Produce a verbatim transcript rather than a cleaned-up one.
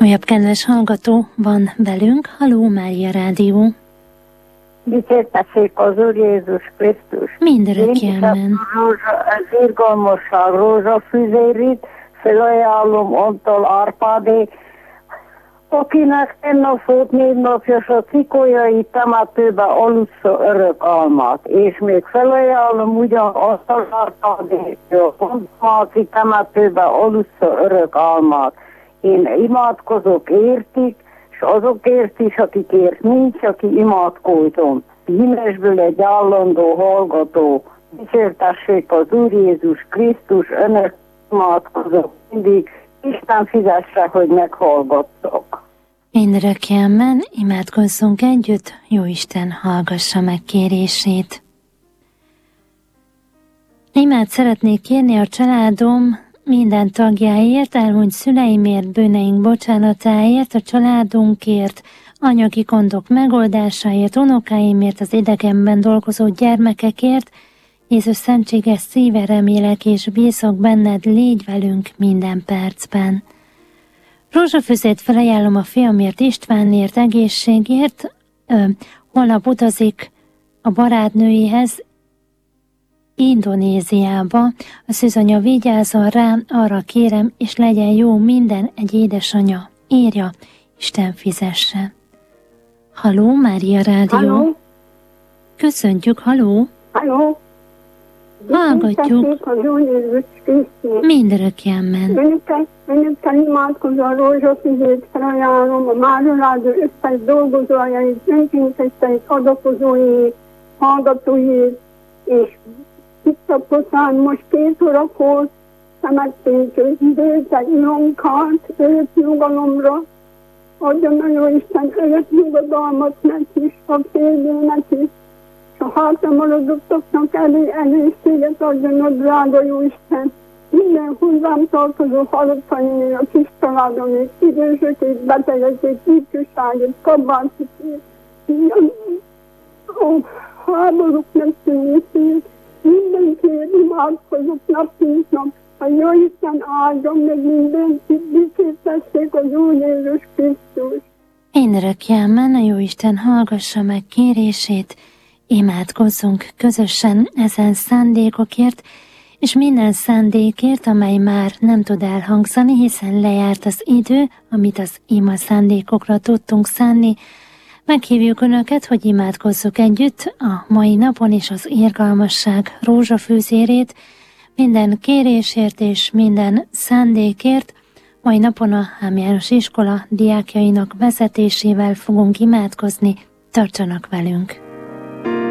Újabb kedves hallgató van velünk. Halló, Mária Rádió. Dicsértessék az Úr Jézus Krisztus. Mindörökkémen. Az irgalmasság rózsafűzérit felajánlom Antól Árpádé, akinek tennap volt névnapja, s a cikolyai temetőbe alussza örök almát. És még felajánlom ugyan Antól Árpádé, a Pontmáci temetőbe alussza örök almát. Én imádkozok értik, és azokért is, akikért nincs, aki imádkozom. Hímesből egy állandó hallgató. Dicsértessék az Úr Jézus Krisztus, önök imádkozok mindig. Isten fizesse, hogy meghallgattok. Mindörökkémen imádkozzunk együtt, Jóisten hallgassa meg kérését. Imát szeretnék kérni a családom minden tagjáért, elhunyt szüleimért, bűneink bocsánatáért, a családunkért, anyagi gondok megoldásáért, unokáimért, az idegenben dolgozó gyermekekért. Jézus szentséges szíve, remélek és bízok benned, légy velünk minden percben. Rózsafüzét felajánlom a fiamért, Istvánért, egészségért. Ö, holnap utazik a barátnőihez Indonéziába. A szűzanya vigyázzon rá, arra kérem, és legyen jó minden egy édesanya. Írja, Isten fizesse. Halló, Mária Rádió. Halló? Köszöntjük, halló. Halló? Hallgatjuk. Az Úr Jézus Krisztus. Mindörökkémen. Önökkel, önökkel imádkozó a rózsafűzét felajánlom a Mároládu összes dolgozójait, önkénteseit, adakozóit, hallgatóit, és itt a poszán most két órakor temették őt, Ilonkát, őt nyugalomra, adjon a Jóisten őt nyugodalmat neki, a férjének is, és a hátramaradottaknak elég egészséget adjon a drága Jóisten. Minden hozzám tartozó halottaimért, a kis családomért, idősökét, betegekét, ifjúságét, kabácikét, a háborúk megszűnését, mindenkiért imádkozok nap mint nap, a Jóisten áldjon meg mindenkit, dicsértessék az Úr Jézus Krisztus. Mindörökkémen a Jóisten hallgassa meg kérését, imádkozzunk közösen ezen szándékokért, és minden szándékért, amely már nem tud elhangzani, hiszen lejárt az idő, amit az ima szándékokra tudtunk szánni. Meghívjuk Önöket, hogy imádkozzuk együtt a mai napon is az irgalmasság rózsafűzérét, minden kérésért és minden szándékért. Mai napon a Hám János iskola diákjainak vezetésével fogunk imádkozni. Tartsanak velünk!